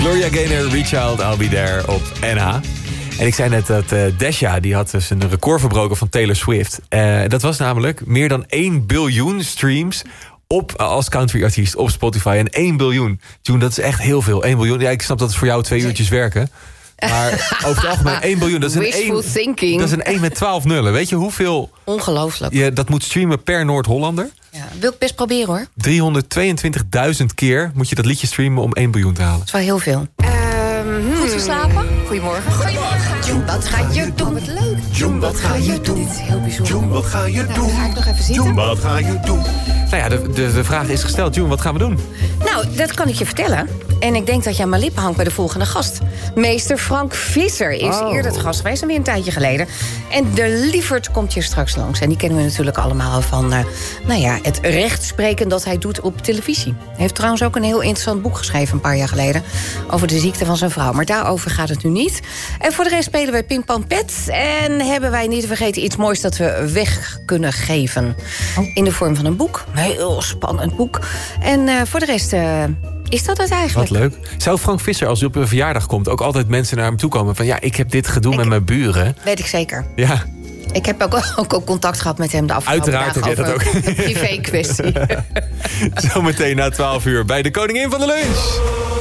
Gloria Gaynor, Reach Out, I'll Be There op NH. En ik zei net dat Desha, die had dus een record verbroken van Taylor Swift. Dat was namelijk meer dan 1 biljoen streams als countryartiest op Spotify. En 1 biljoen. June, dat is echt heel veel. 1 biljoen. Ja, ik snap dat het voor jou 2 uurtjes werken. Maar over het algemeen 1 biljoen. Dat is Wishful thinking. Dat is een 1 met 12 nullen. Weet je hoeveel Ongelooflijk. je dat moet streamen per Noord-Hollander? Ja, wil ik best proberen hoor. 322.000 keer moet je dat liedje streamen om 1 biljoen te halen. Dat is wel heel veel. Goed geslapen? Goedemorgen. June, wat ga je doen? Wat leuk. June, wat ga je doen? Dit is heel bijzonder. June, wat ga je doen? Ga ik nog even zitten? June, wat ga je doen? Nou ja, de vraag is gesteld. June, wat gaan we doen? Nou, dat kan ik je vertellen. En ik denk dat je aan mijn lippen hangt bij de volgende gast. Meester Frank Visser is eerder het gast geweest, alweer een tijdje geleden. En de lieverd komt hier straks langs. En die kennen we natuurlijk allemaal van het rechtspreken dat hij doet op televisie. Hij heeft trouwens ook een heel interessant boek geschreven een paar jaar geleden over de ziekte van zijn vrouw. Maar daarover gaat het nu niet. En voor de rest spelen wij Ping-Pong Pet. En hebben wij niet te vergeten iets moois dat we weg kunnen geven. In de vorm van een boek. Een heel spannend boek. En voor de rest is dat het eigenlijk. Wat leuk. Zou Frank Visser, als hij op een verjaardag komt, ook altijd mensen naar hem toe komen van ja, ik heb dit gedoe met mijn buren? Weet ik zeker. Ja. Ik heb ook contact gehad met hem de afgelopen Uiteraard dagen. heb jij dat ook. Een privé kwestie. Zometeen na 12 uur bij de Koningin van de Lunch.